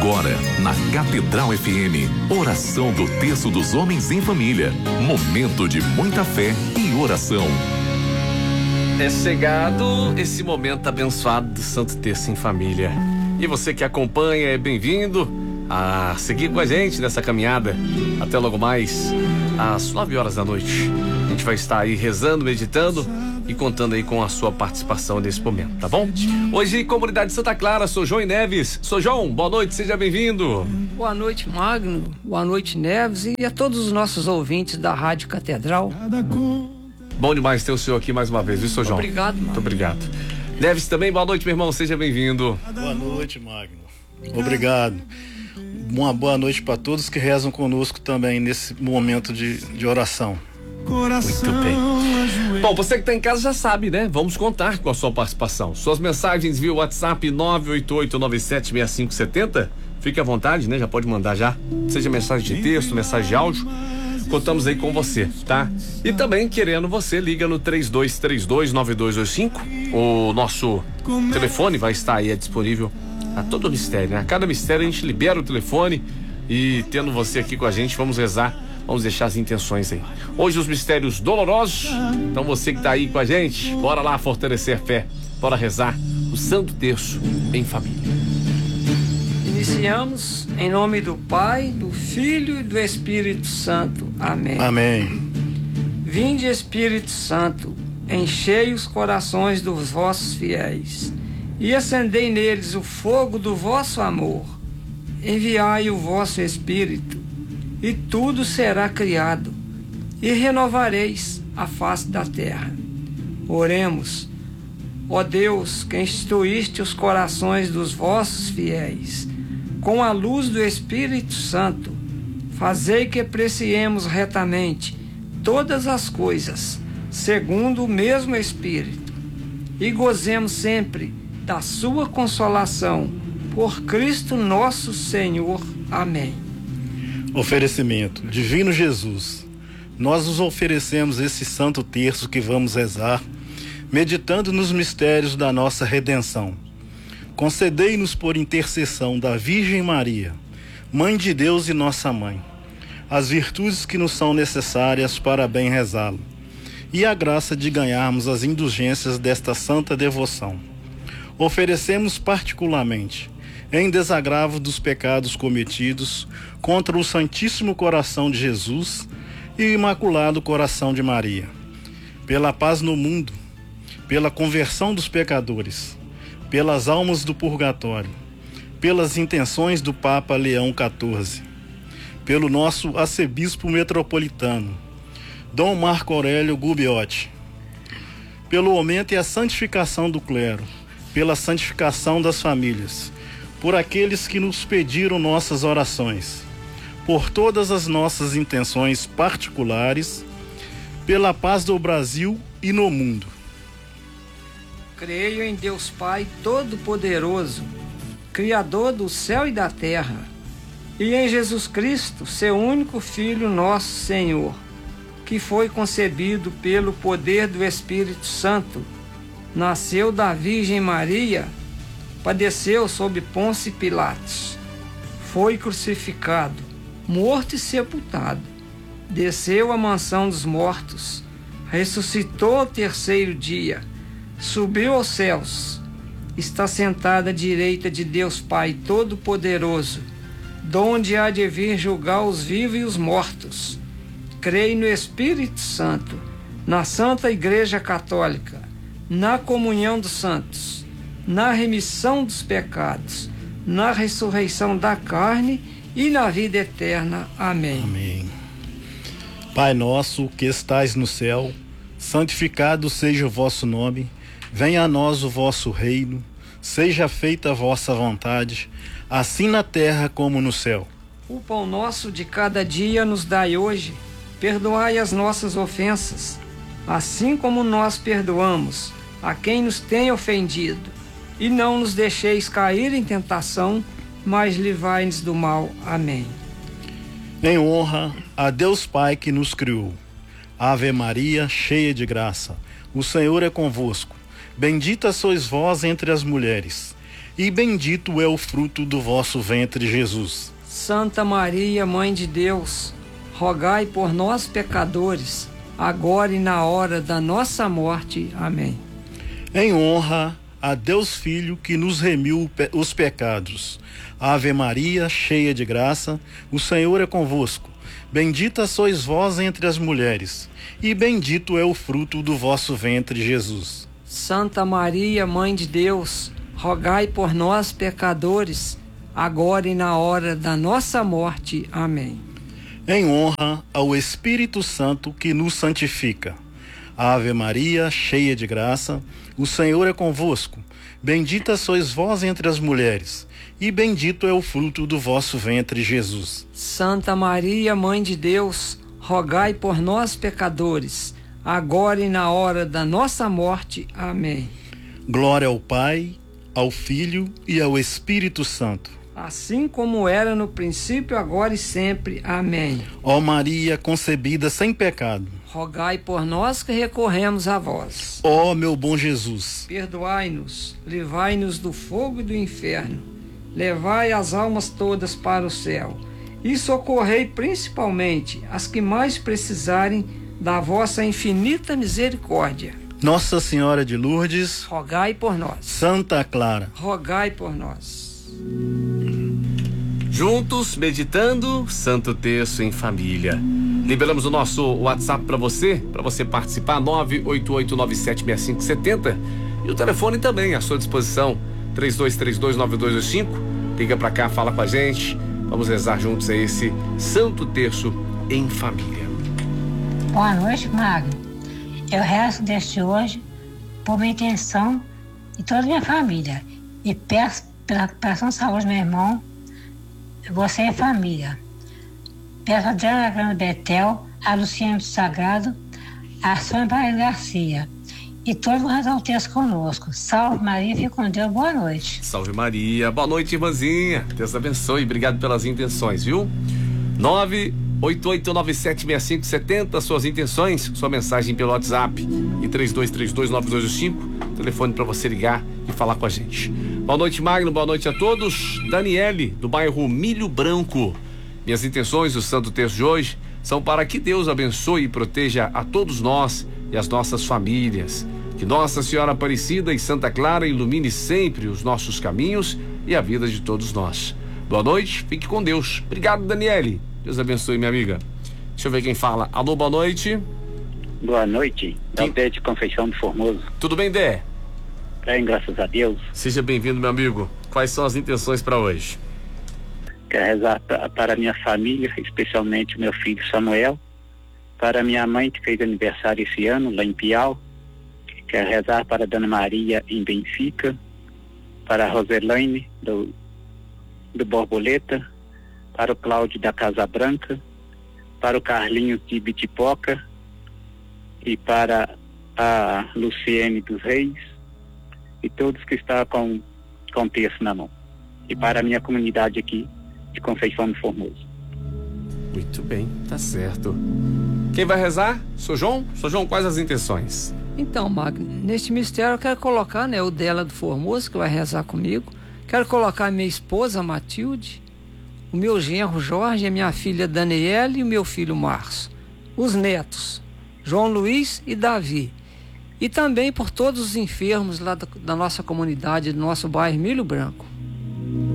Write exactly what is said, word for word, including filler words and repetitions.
Agora, na Catedral F M, oração do Terço dos Homens em Família. Momento de muita fé e oração. É chegado esse momento abençoado do Santo Terço em Família. E você que acompanha é bem-vindo a seguir com a gente nessa caminhada até logo mais às nove horas da noite. A gente vai estar aí rezando, meditando e contando aí com a sua participação nesse momento, tá bom? Hoje, Comunidade Santa Clara, sou João Neves. Sou João, boa noite, seja bem-vindo. Boa noite, Magno. Boa noite, Neves, e a todos os nossos ouvintes da Rádio Catedral. Bom demais ter o senhor aqui mais uma vez, viu, seu João? Obrigado, Magno. Muito obrigado. Neves também, boa noite, meu irmão, seja bem-vindo. Boa noite, Magno. Obrigado. Uma boa noite para todos que rezam conosco também nesse momento de, de oração. Muito bem. Bom, você que está em casa já sabe, né? Vamos contar com a sua participação. Suas mensagens via WhatsApp nove oito oito nove sete seis cinco sete zero. Fique à vontade, né? Já pode mandar já. Seja mensagem de texto, mensagem de áudio. Contamos aí com você, tá? E também, querendo você, liga no três dois três dois nove dois dois cinco. O nosso telefone vai estar aí, é disponível a todo mistério, né? A cada mistério a gente libera o telefone e tendo você aqui com a gente, vamos rezar, vamos deixar as intenções aí. Hoje os mistérios dolorosos, então você que tá aí com a gente, bora lá fortalecer a fé, bora rezar o Santo Terço em Família. Iniciamos em nome do Pai, do Filho e do Espírito Santo. Amém. Amém. Vinde, Espírito Santo, enchei os corações dos vossos fiéis e acendei neles o fogo do vosso amor. Enviai o vosso Espírito e tudo será criado e renovareis a face da terra. Oremos. Ó Deus, que instruíste os corações dos vossos fiéis com a luz do Espírito Santo, fazei que apreciemos retamente todas as coisas, segundo o mesmo Espírito, e gozemos sempre da sua consolação, por Cristo nosso Senhor. Amém. Oferecimento. Divino Jesus, nós nos oferecemos esse santo terço que vamos rezar, meditando nos mistérios da nossa redenção. Concedei-nos por intercessão da Virgem Maria, Mãe de Deus e nossa Mãe, as virtudes que nos são necessárias para bem rezá-lo, e a graça de ganharmos as indulgências desta santa devoção. Oferecemos particularmente, em desagravo dos pecados cometidos contra o Santíssimo Coração de Jesus e o Imaculado Coração de Maria, pela paz no mundo, pela conversão dos pecadores, pelas almas do purgatório, pelas intenções do Papa Leão quatorze, pelo nosso arcebispo metropolitano, Dom Marco Aurélio Gubbiotti, pelo aumento e a santificação do clero, pela santificação das famílias, por aqueles que nos pediram nossas orações, por todas as nossas intenções particulares, pela paz do Brasil e no mundo. Creio em Deus Pai Todo-Poderoso, Criador do céu e da terra, e em Jesus Cristo, seu único Filho, nosso Senhor, que foi concebido pelo poder do Espírito Santo, nasceu da Virgem Maria, padeceu sob Pôncio Pilatos, foi crucificado, morto e sepultado, desceu à mansão dos mortos, ressuscitou ao terceiro dia, subiu aos céus, está sentado à direita de Deus Pai Todo-Poderoso, donde há de vir julgar os vivos e os mortos. Creio no Espírito Santo, na Santa Igreja Católica, na comunhão dos santos, na remissão dos pecados, na ressurreição da carne e na vida eterna. Amém. Amém. Pai nosso que estais no céu, santificado seja o vosso nome. Venha a nós o vosso reino, seja feita a vossa vontade, assim na terra como no céu. O pão nosso de cada dia nos dai hoje, perdoai as nossas ofensas, assim como nós perdoamos a quem nos tem ofendido, e não nos deixeis cair em tentação, mas livrai-nos do mal. Amém. Em honra a Deus Pai que nos criou. Ave Maria, cheia de graça, o Senhor é convosco. Bendita sois vós entre as mulheres, e bendito é o fruto do vosso ventre, Jesus. Santa Maria, Mãe de Deus, rogai por nós, pecadores, agora e na hora da nossa morte. Amém. Em honra a Deus Filho, que nos remiu os pecados. Ave Maria, cheia de graça, o Senhor é convosco. Bendita sois vós entre as mulheres, e bendito é o fruto do vosso ventre, Jesus. Santa Maria, Mãe de Deus, rogai por nós, pecadores, agora e na hora da nossa morte. Amém. Em honra ao Espírito Santo, que nos santifica. Ave Maria, cheia de graça, o Senhor é convosco. Bendita sois vós entre as mulheres, e bendito é o fruto do vosso ventre, Jesus. Santa Maria, Mãe de Deus, rogai por nós, pecadores, agora e na hora da nossa morte. Amém. Glória ao Pai, ao Filho e ao Espírito Santo. Assim como era no princípio, agora e sempre. Amém. Ó Maria, concebida sem pecado, rogai por nós que recorremos a vós. Ó meu bom Jesus, perdoai-nos, livrai-nos do fogo e do inferno, levai as almas todas para o céu e socorrei principalmente as que mais precisarem da vossa infinita misericórdia. Nossa Senhora de Lourdes, rogai por nós. Santa Clara, rogai por nós. Juntos, meditando, Santo Terço em Família. Liberamos o nosso WhatsApp para você, para você participar, nove oito oito nove sete seis cinco sete zero, e o telefone também à sua disposição, três dois três dois nove dois dois cinco. Liga para cá, fala com a gente, vamos rezar juntos a esse Santo Terço em Família. Boa noite, Magno. Eu rezo deste hoje por minha intenção e toda a minha família, e peço pela prestação de saúde do meu irmão, você é família. Peço a Adriana Grande Betel, a Luciana do Sagrado, a Sônia Maria Garcia e todos os rezalteiros conosco. Salve Maria, fique com Deus, boa noite. Salve Maria, boa noite, irmãzinha. Deus abençoe, obrigado pelas intenções, viu? nove oito oito nove sete seis cinco sete zero, suas intenções, sua mensagem pelo WhatsApp e três dois três dois nove dois dois cinco, telefone para você ligar e falar com a gente. Boa noite, Magno, boa noite a todos. Daniele, do bairro Milho Branco. Minhas intenções do Santo Terço de hoje são para que Deus abençoe e proteja a todos nós e as nossas famílias. Que Nossa Senhora Aparecida e Santa Clara ilumine sempre os nossos caminhos e a vida de todos nós. Boa noite, fique com Deus. Obrigado, Daniele. Deus abençoe, minha amiga. Deixa eu ver quem fala. Alô, boa noite. Boa noite. Quem... Dé de Conceição do Formoso. Tudo bem, Dé? Bem, graças a Deus. Seja bem-vindo, meu amigo. Quais são as intenções para hoje? Quero rezar para a minha família, especialmente o meu filho Samuel, para minha mãe que fez aniversário esse ano, lá em Piau. Quero rezar para a Dona Maria em Benfica, para a Roselaine do, do Borboleta, para o Cláudio da Casa Branca, para o Carlinhos de Bitipoca e para a Luciene dos Reis e todos que estão com, com o terço na mão. E para a minha comunidade aqui de Conceição do Formoso. Muito bem, tá certo. Quem vai rezar? Sou João? Sou João, quais as intenções? Então, Magno, neste mistério eu quero colocar, né, o dela do Formoso, que vai rezar comigo. Quero colocar a minha esposa, Matilde, o meu genro Jorge, a minha filha Daniela e o meu filho Márcio. Os netos, João Luiz e Davi. E também por todos os enfermos lá da, da nossa comunidade, do nosso bairro Milho Branco.